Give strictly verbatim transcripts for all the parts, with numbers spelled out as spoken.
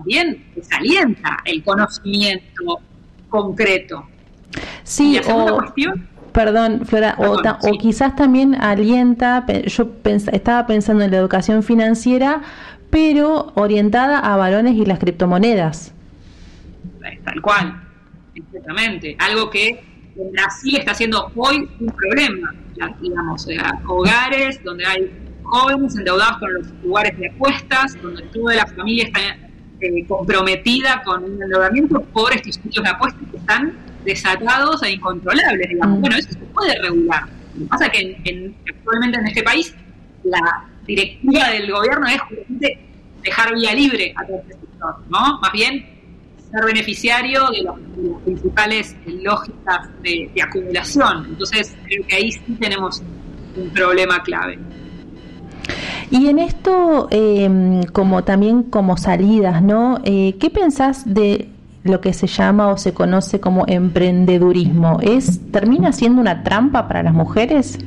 bien desalienta el conocimiento concreto. Sí, o, cuestión, perdón, Flora, perdón, o, ta, sí. o quizás también alienta, yo pens, estaba pensando en la educación financiera, pero orientada a varones y las criptomonedas. Tal cual, exactamente. Algo que en Brasil está siendo hoy un problema, digamos, eh, hogares donde hay jóvenes endeudados con los lugares de apuestas, donde toda la familia está eh, comprometida con un endeudamiento por estos sitios de apuestas que están desatados e incontrolables, digamos. Mm. Bueno, eso se puede regular. Lo que pasa es que en, en, actualmente en este país la directiva del gobierno es justamente dejar vía libre a todo este sector, ¿no? Más bien ser beneficiario de, los, de las principales lógicas de, de acumulación. Entonces creo que ahí sí tenemos un problema clave. Y en esto, eh, como también como salidas, ¿no? Eh, ¿Qué pensás de lo que se llama o se conoce como emprendedurismo? ¿Es, termina siendo una trampa para las mujeres?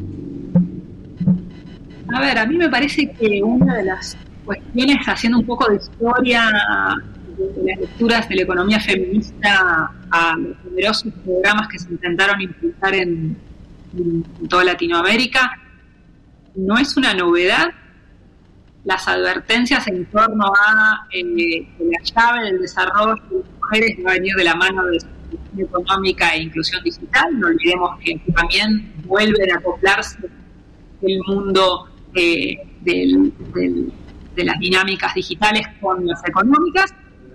A ver, a mí me parece que una de las cuestiones, haciendo un poco de historia de las lecturas de la economía feminista a los numerosos programas que se intentaron impulsar en, en toda Latinoamérica, no es una novedad las advertencias en torno a eh, la llave del desarrollo de las mujeres va a venir de la mano de inclusión económica e inclusión digital. No olvidemos que también vuelve a acoplarse el mundo eh, del, del, de las dinámicas digitales con las económicas.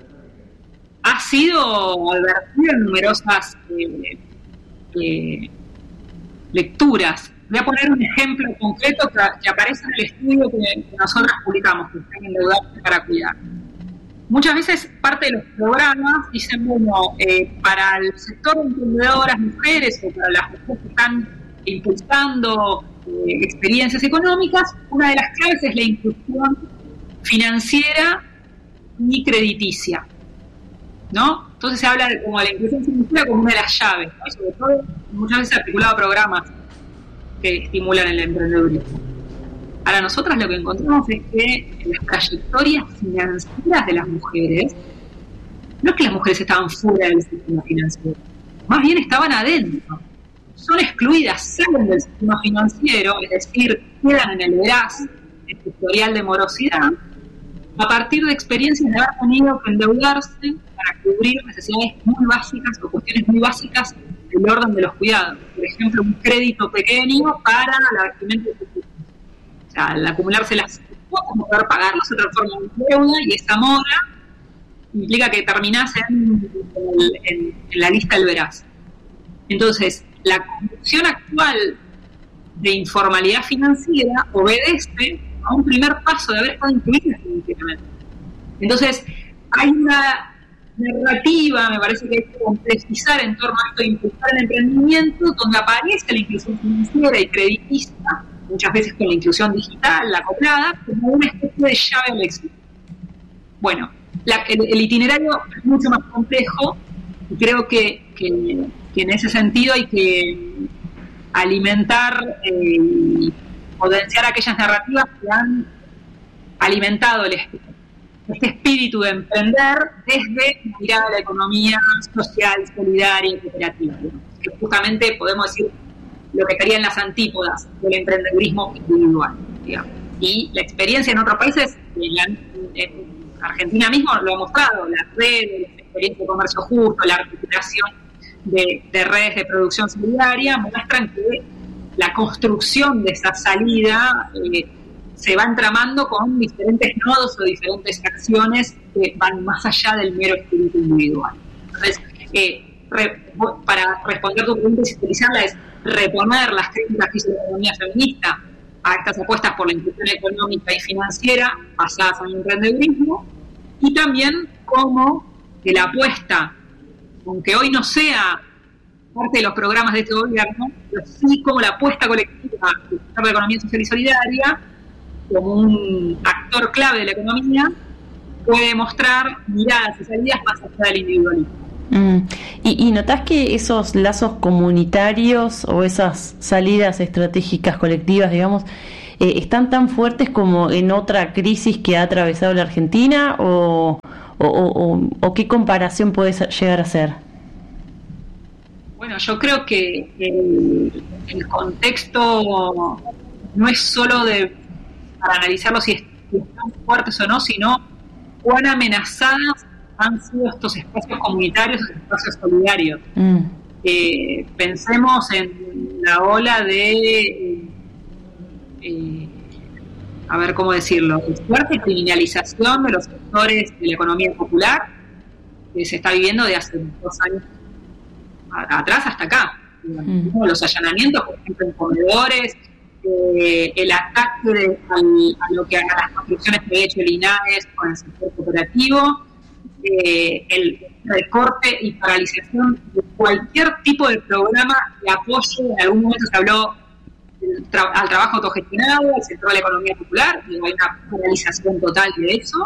Ha sido advertido en numerosas eh, eh, lecturas. Voy a poner un ejemplo concreto que, que aparece en el estudio que, que nosotros publicamos, que está en Endeudarse para Cuidar. Muchas veces parte de los programas dicen, bueno, eh, para el sector de emprendedoras mujeres o para las mujeres que están impulsando eh, experiencias económicas, una de las claves es la inclusión financiera y crediticia, ¿no? Entonces se habla de, como de la inclusión financiera como una de las llaves, ¿no? Sobre todo muchas veces articulado a programas que estimulan el emprendedurismo. Ahora, nosotras lo que encontramos es que en las trayectorias financieras de las mujeres, no es que las mujeres estaban fuera del sistema financiero, más bien estaban adentro. Son excluidas, salen del sistema financiero, es decir, quedan en el veraz, el historial de morosidad, a partir de experiencias de haber tenido que endeudarse para cubrir necesidades muy básicas o cuestiones muy básicas del orden de los cuidados. Por ejemplo, un crédito pequeño para la vestimenta de sus hijos. O sea, al acumularse las cuotas, no poder pagarlo se transforma en deuda y esa mora implica que terminás en, en, en la lista del veraz. Entonces, la condición actual de informalidad financiera obedece a un primer paso de haber estado incluida financieramente. Entonces, hay una narrativa, me parece que hay que complejizar en torno a esto de impulsar el emprendimiento, donde aparece la inclusión financiera y creditista, muchas veces con la inclusión digital, la acoplada, como una especie de llave al éxito. Bueno, la, el, el itinerario es mucho más complejo y creo que, que, que en ese sentido hay que alimentar eh, y potenciar aquellas narrativas que han alimentado el espíritu. Este espíritu de emprender desde la mirada de la economía social, solidaria y cooperativa, ¿no? Que justamente podemos decir lo que serían las antípodas del emprendedurismo individual, digamos. Y la experiencia en otros países, en, la, en Argentina mismo lo ha mostrado, las redes, la experiencia de comercio justo, la articulación de, de redes de producción solidaria, muestran que la construcción de esa salida eh, se va entramando con diferentes nodos o diferentes acciones que van más allá del mero espíritu individual. Entonces, eh, re, para responder tu pregunta y sintetizarla es reponer las críticas que hizo la economía feminista a estas apuestas por la inclusión económica y financiera basadas en el emprendedurismo, y también cómo que la apuesta, aunque hoy no sea parte de los programas de este gobierno, pero sí como la apuesta colectiva del sector de economía social y solidaria, como un actor clave de la economía, puede mostrar miradas y salidas más allá del individualismo. Mm. ¿Y, y notás que esos lazos comunitarios o esas salidas estratégicas colectivas, digamos, eh, están tan fuertes como en otra crisis que ha atravesado la Argentina, o, o, o, o qué comparación puede llegar a ser? Bueno, yo creo que el, el contexto no es solo de para analizarlo si, es, si están fuertes o no, sino cuán amenazadas han sido estos espacios comunitarios, estos espacios solidarios. Mm. Eh, pensemos en la ola de, eh, eh, a ver cómo decirlo, de fuerte criminalización de los sectores de la economía popular que se está viviendo de hace dos años a, atrás hasta acá. Mm. Los allanamientos, por ejemplo, en comedores, eh, el ataque de, al, a lo que a las construcciones que había hecho el INAES con el sector cooperativo, eh, el recorte y paralización de cualquier tipo de programa de apoyo. En algún momento se habló del tra- al trabajo autogestionado, al sector de la economía popular, y hay una paralización total de eso.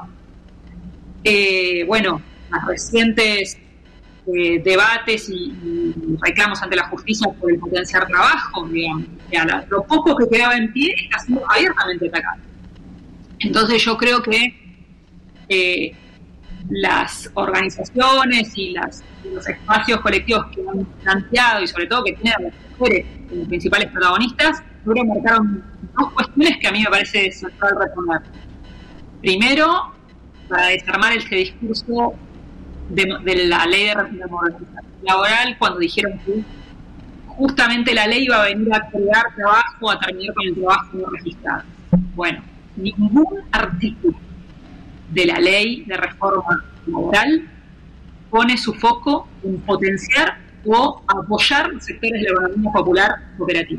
Eh, bueno, las recientes eh, debates y, y reclamos ante la justicia por el potenciar trabajo, digamos, que a la, lo poco que quedaba en pie está siendo abiertamente atacado. Entonces yo creo que eh, las organizaciones y, las, y los espacios colectivos que han planteado, y sobre todo que tienen a las mujeres como principales protagonistas, creo que marcaron dos cuestiones que a mí me parece central retomar. Primero, para desarmar este discurso de, de la ley de modernización laboral, cuando dijeron que justamente la ley iba a venir a crear trabajo, a terminar con el trabajo no registrado. Bueno, ningún artículo de la ley de reforma laboral pone su foco en potenciar o apoyar sectores de la economía popular cooperativa.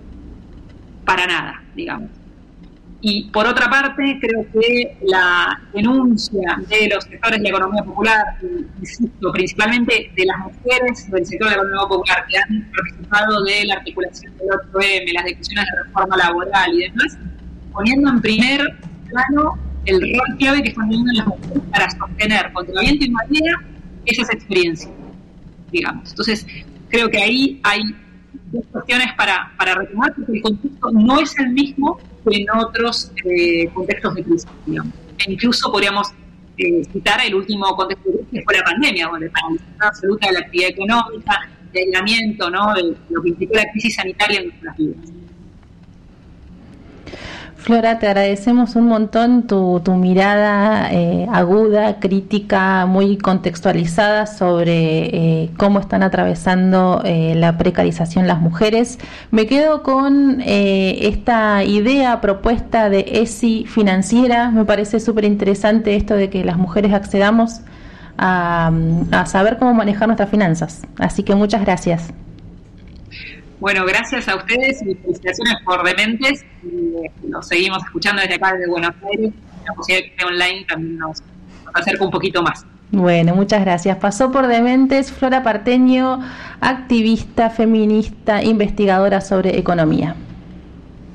Para nada, digamos. Y por otra parte, creo que la denuncia de los sectores de la economía popular, insisto, principalmente de las mujeres del sector de la economía popular que han participado de la articulación del ocho eme, las discusiones de reforma laboral y demás, poniendo en primer plano el rol clave que están teniendo las mujeres para sostener contra viento y marea esas experiencias, digamos. Entonces, creo que ahí hay dos cuestiones para, para retomar, porque el contexto no es el mismo que en otros eh, contextos de crisis, digamos. E incluso podríamos eh, citar el último contexto de crisis, que fue la pandemia, donde paralización absoluta de la actividad económica, de aislamiento, ¿no?, de lo que implicó la crisis sanitaria en nuestras vidas. Flora, te agradecemos un montón tu, tu mirada eh, aguda, crítica, muy contextualizada sobre eh, cómo están atravesando eh, la precarización las mujeres. Me quedo con eh, esta idea, propuesta de E S I financiera. Me parece súper interesante esto de que las mujeres accedamos a, a saber cómo manejar nuestras finanzas. Así que muchas gracias. Bueno, gracias a ustedes y felicitaciones por Dementes. Y nos seguimos escuchando desde acá, desde Buenos Aires. La posibilidad que online también nos, nos acerca un poquito más. Bueno, muchas gracias. Pasó por Dementes Flora Parteño, activista, feminista, investigadora sobre economía.